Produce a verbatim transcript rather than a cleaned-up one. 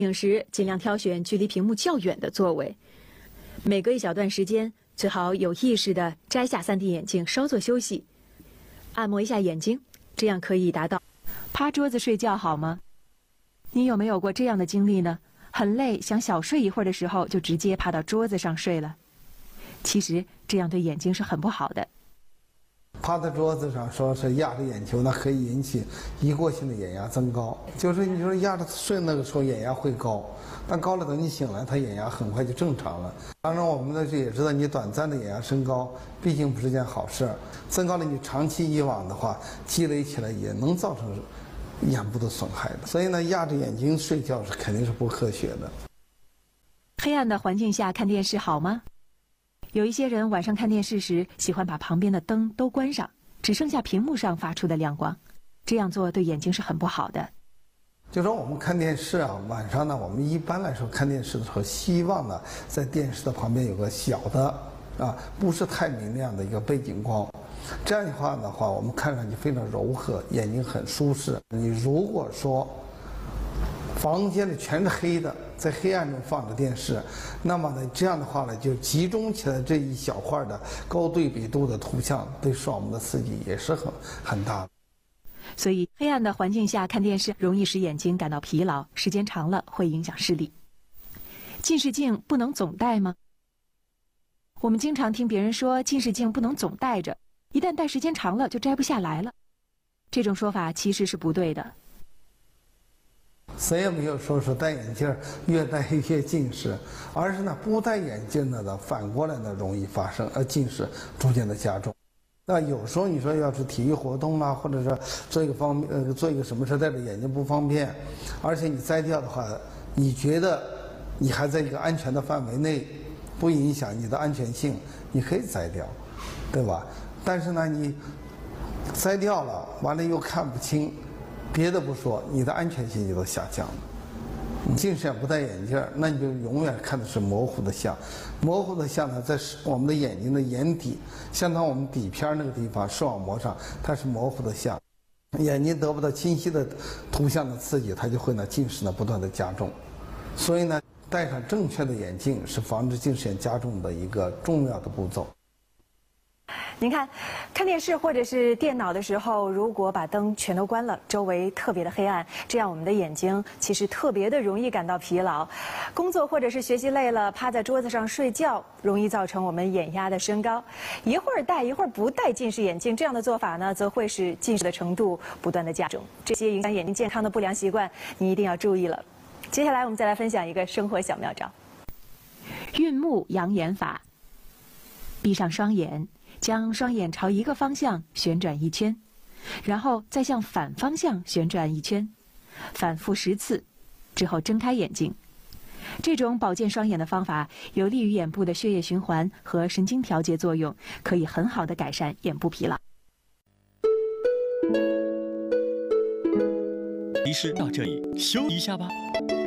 影时尽量挑选距离屏幕较远的座位，每隔一小段时间，最好有意识地摘下 三 D 眼镜，稍作休息，按摩一下眼睛，这样可以达到趴桌子睡觉，好吗？你有没有过这样的经历呢？很累，想小睡一会儿的时候，就直接趴到桌子上睡了。其实这样对眼睛是很不好的。 趴在桌子上，说是压着眼球，那可以引起一过性的眼压增高。就是你说压着睡那个时候眼压会高，但高了等你醒来，它眼压很快就正常了。当然，我们呢这也知道，你短暂的眼压升高，毕竟不是件好事。增高了你长期以往的话，积累起来也能造成眼部的损害的。所以呢，压着眼睛睡觉是肯定是不科学的。 黑暗的环境下看电视好吗？有一些人晚上看电视时，喜欢把旁边的灯都关上，只剩下屏幕上发出的亮光，这样做对眼睛是很不好的。 就说我们看电视啊，晚上呢，我们一般来说看电视的时候，希望呢在电视的旁边有个小的啊，不是太明亮的一个背景光，这样的话的话，我们看上去非常柔和，眼睛很舒适。你如果说房间里全是黑的，在黑暗中放着电视，那么呢，这样的话呢，就集中起来这一小块的高对比度的图像，对视网膜的刺激也是很很大的。 所以，黑暗的环境下看电视容易使眼睛感到疲劳，时间长了会影响视力。近视镜不能总戴吗？我们经常听别人说近视镜不能总戴着，一旦戴时间长了就摘不下来了。这种说法其实是不对的。 谁也没有说说戴眼镜越戴越近视，而是呢不戴眼镜的呢反过来呢容易发生，而近视逐渐的加重。那有时候你说要是体育活动啦，或者是做一个方呃做一个什么事戴着眼镜不方便，而且你摘掉的话，你觉得你还在一个安全的范围内，不影响你的安全性，你可以摘掉，对吧？但是呢你摘掉了，完了又看不清。别的不说，你的安全性就都下降了。你近视眼不戴眼镜，那你就永远看的是模糊的像。模糊的像呢，在我们的眼睛的眼底，相当我们底片那个地方，视网膜上，它是模糊的像。眼睛得不到清晰的图像的刺激，它就会呢近视呢不断的加重。所以呢，戴上正确的眼镜是防止近视眼加重的一个重要的步骤。 您看，看电视或者是电脑的时候，如果把灯全都关了，周围特别的黑暗，这样我们的眼睛其实特别的容易感到疲劳。工作或者是学习累了，趴在桌子上睡觉，容易造成我们眼压的升高。一会儿戴一会儿不戴近视眼镜，这样的做法呢，则会使近视的程度不断的加重。这些影响眼睛健康的不良习惯，你一定要注意了。接下来我们再来分享一个生活小妙招：运目养眼法。闭上双眼。将双眼朝一个方向旋转一圈，然后再向反方向旋转一圈，反复十次，之后睁开眼睛。这种保健双眼的方法有利于眼部的血液循环和神经调节作用，可以很好的改善眼部疲劳。 提示到这里，休一下吧。